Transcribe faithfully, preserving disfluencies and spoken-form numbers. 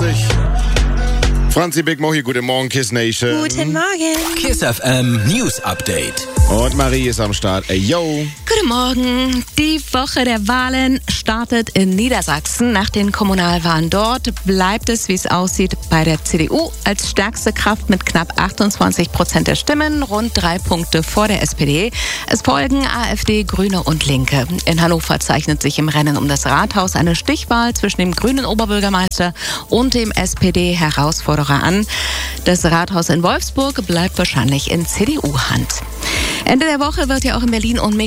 vierzig. Franzi Big Mo hier, guten Morgen, Kiss Nation. Guten Morgen. Kiss F M News Update. Und Marie ist am Start. Ey, yo. Guten Morgen. Die Woche der Wahlen startet in Niedersachsen. Nach den Kommunalwahlen dort bleibt es, wie es aussieht, bei der C D U als stärkste Kraft mit knapp achtundzwanzig Prozent der Stimmen, rund drei Punkte vor der S P D. Es folgen A f D, Grüne und Linke. In Hannover zeichnet sich im Rennen um das Rathaus eine Stichwahl zwischen dem grünen Oberbürgermeister und dem S P D-Herausforderer an. Das Rathaus in Wolfsburg bleibt wahrscheinlich in C D U-Hand. Ende der Woche wird ja auch in Berlin und